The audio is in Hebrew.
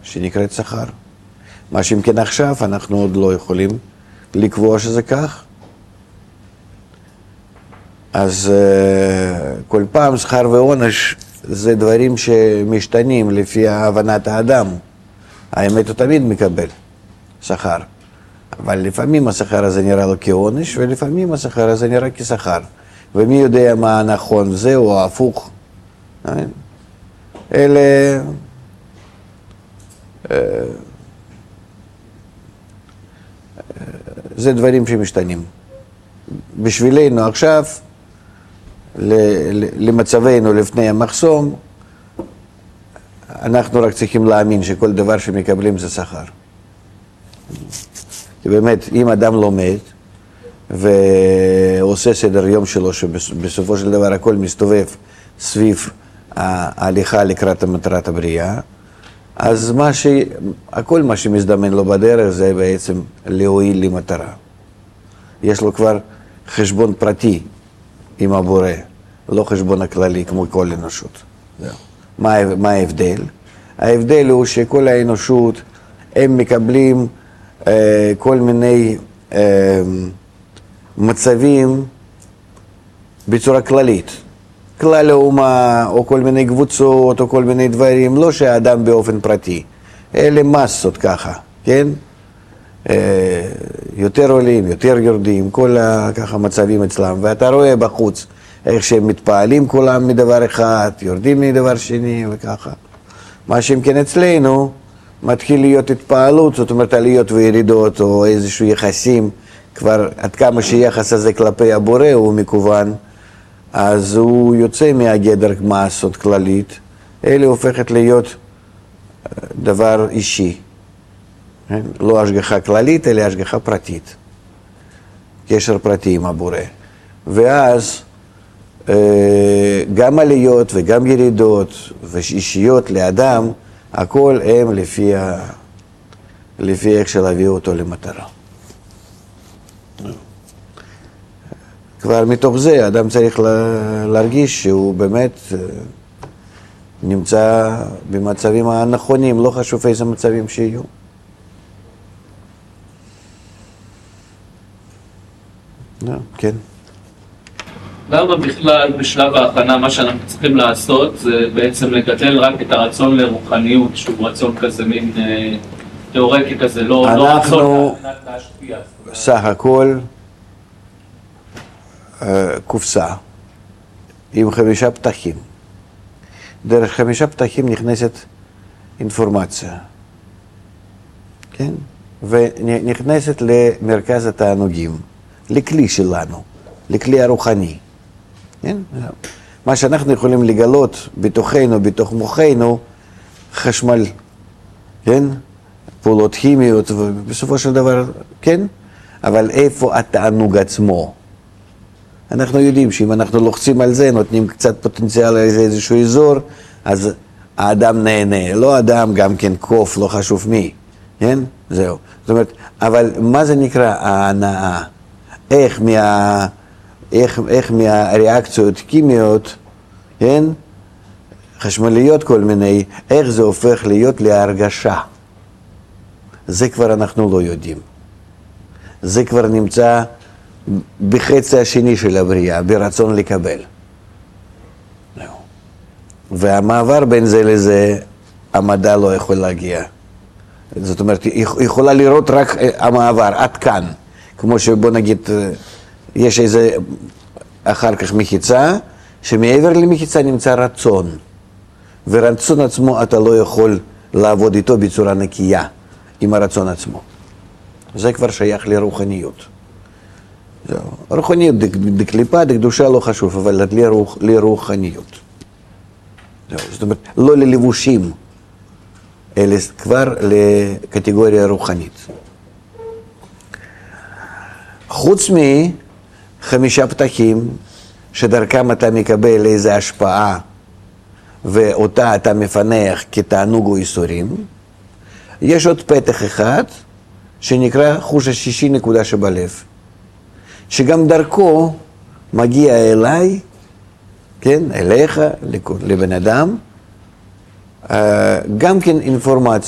שנקראת שכר. מה שאם כן עכשיו אנחנו עוד לא יכולים לקבוע שזה כך. אז כל פעם שכר ועונש זה דברים שמשתנים לפי הבנת האדם. האמת הוא תמיד מקבל שכר. אבל לפעמים השכר הזה נראה לו כעונש, ולפעמים השכר הזה נראה כשכר. ומי יודע מה נכון, זה או הפוך. אלה זה דברים שמשתנים. בשבילנו עכשיו, למצבנו לפני המחסום, אנחנו רק צריכים להאמין שכל דבר שמקבלים זה שכר. כי באמת, אם אדם לומד ועושה סדר יום שלו, שבסופו של דבר הכל מסתובב סביב ההליכה לקראת מטרת הבריאה, אז הכל מה שמזדמן לו בדרך זה בעצם להועיל למטרה. יש לו כבר חשבון פרטי עם הבורא, לא חשבון הכללי כמו כל אנושות. מה ההבדל? ההבדל הוא שכל האנושות הם מקבלים כל מיני מצבים בצורה כללית. כלל האומה, או כל מיני קבוצות, או כל מיני דברים, לא שהאדם באופן פרטי. אלה מסות ככה, כן? יותר עולים, יותר יורדים, כל ככה מצבים אצלם. ואתה רואה בחוץ איך שהם מתפעלים כולם מדבר אחד, יורדים מדבר שני וככה. מה שאם כן אצלנו, מתחיל להיות התפעלות, זאת אומרת עליות וירידות, או איזשהו יחסים, כבר עד כמה שיחס הזה כלפי הבורא הוא מקוון, אז הוא יוצא מהגדר מסות כללית, אלה הופכת להיות דבר אישי. לא השגחה כללית, אלא השגחה פרטית. קשר פרטי עם הבורא. ואז גם עליות וגם ירידות ואישיות לאדם, הכל הם לפי איך שלהביא אותו למטרה. כבר מתוך זה האדם צריך להרגיש שהוא באמת נמצא במצבים הנכונים, לא חשוב איזה מצבים שיהיו. כן. למה בכלל בשלב ההכנה מה שאנחנו צריכים לעשות זה בעצם לגדל רק את הרצון לרוחניות, שהוא רצון כזה מין תיאורטי כזה, לא רצון להשפיע. סך הכל קופסה עם 5 פתחים. דרך 5 פתחים נכנסת אינפורמציה, כן? ונכנסת למרכז התענוגים, לכלי שלנו, לכלי הרוחני. כן? מה שאנחנו יכולים לגלות בתוכנו, בתוך מוחנו, חשמל, כן? פעולות כימיות, ובסופו של דבר, כן? אבל איפה התענוג עצמו? אנחנו יודעים שאם אנחנו לוחצים על זה, נותנים קצת פוטנציאל לאיזשהו אזור, אז האדם נהנה. לא אדם, גם כן קוף, לא חשוב מי. כן? זהו. זאת אומרת, אבל מה זה נקרא ההנאה? איך מהריאקציות כימיות, כן? חשמליות כל מיני, איך זה הופך להיות להרגשה. זה כבר אנחנו לא יודעים. זה כבר נמצא בחצי השני של הבריאה, ברצון לקבל. והמעבר בין זה לזה, המדע לא יכול להגיע. זאת אומרת, יכולה לראות רק המעבר, עד כאן. כמו שבוא נגיד, יש איזה אחר כך מחיצה, שמעבר למחיצה נמצא רצון. ורצון עצמו אתה לא יכול לעבוד איתו בצורה נקייה, עם הרצון עצמו. זה כבר שייך לרוחניות. רוחניות דקליפה, דקדושה לא חשוב, אבל לרוחניות. זאת אומרת, לא ללבושים, אלא כבר לקטגוריה רוחנית. חוץ מ5 פתחים, שדרכם אתה מקבל איזו השפעה, ואותה אתה מפנח כתענוג או איסורים, יש עוד פתח אחד, שנקרא חוש השישי נקודה שבלב. שגם דרכו מגיע אליי, כן, אליך, לבן אדם, גם כן אינפורמציה.